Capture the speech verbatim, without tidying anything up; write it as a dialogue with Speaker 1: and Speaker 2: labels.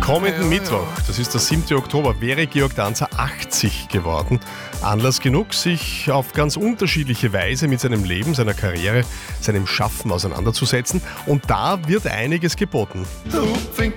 Speaker 1: Kommenden Mittwoch, das ist der siebte Oktober, wäre Georg Danzer achtzig geworden. Anlass genug, sich auf ganz unterschiedliche Weise mit seinem Leben, seiner Karriere, seinem Schaffen auseinanderzusetzen. Und da wird einiges geboten.